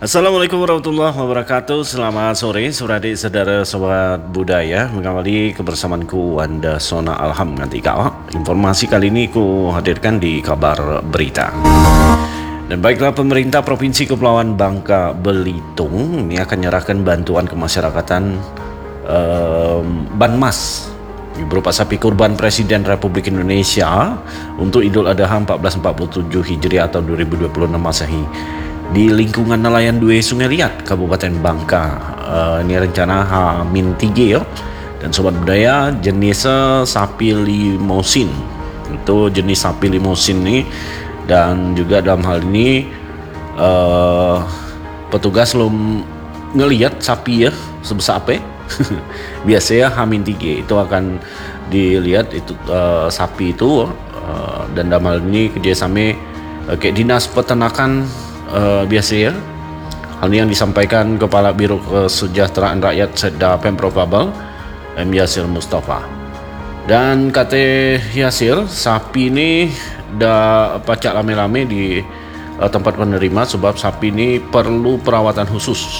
Assalamualaikum warahmatullahi wabarakatuh. Selamat sore, saudara saudara sobat budaya. Mengawali kebersamaanku Wanda Sona Alham nanti kau. Informasi kali ini ku hadirkan di kabar berita. Dan baiklah, pemerintah Provinsi Kepulauan Bangka Belitung ini akan menyerahkan bantuan kemasyarakatan Banmas berupa sapi kurban Presiden Republik Indonesia untuk Idul Adha 1447 Hijriah atau 2026 Masehi di lingkungan nelayan 2 Sungai Liat, Kabupaten Bangka. Ini rencana H-3 ya. Dan sobat budaya, jenis sapi limosin. Itu jenis sapi limosin nih. Dan juga dalam hal ini petugas belum ngelihat sapi ya sebesar apa. Biasanya H-3 itu akan dilihat itu sapi itu dan dalam hal ini kerjasama kayak Dinas Peternakan biasa ya. Hal ini yang disampaikan Kepala Biro Kesejahteraan Rakyat Sedda Pemprov Babel M. Yasir Mustafa. Dan kata Yasir, sapi ini dah pacak lame-lame di tempat penerima sebab sapi ini perlu perawatan khusus